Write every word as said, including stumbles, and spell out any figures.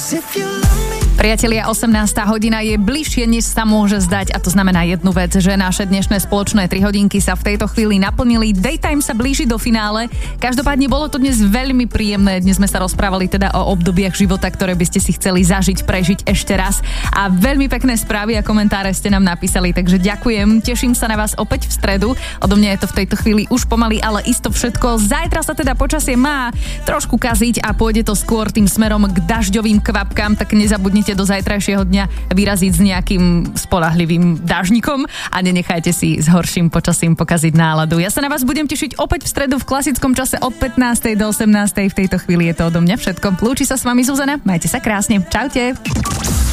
Priatelia, osemnásta hodina je bližšie, než sa môže zdať, a to znamená jednu vec, že naše dnešné spoločné tri hodinky sa v tejto chvíli naplnili. Daytime sa blíži do finále. Každopádne bolo to dnes veľmi príjemné. Dnes sme sa rozprávali teda o obdobiach života, ktoré by ste si chceli zažiť, prežiť ešte raz. A veľmi pekné správy a komentáre ste nám napísali, takže ďakujem. Teším sa na vás opäť v stredu. Odo mňa je to v tejto chvíli už pomaly, ale isto všetko. Zajtra sa teda počasie má trošku kaziť a pôjde to skôr tým smerom k dažďovým kvapkám, tak nezabudnite do zajtrajšieho dňa vyraziť s nejakým spoľahlivým dážnikom a nenechajte si s horším počasím pokaziť náladu. Ja sa na vás budem tešiť opäť v stredu v klasickom čase od pätnástej do osemnástej. V tejto chvíli je to odo mňa všetko. Lúči sa s vami Zuzana, majte sa krásne. Čaute.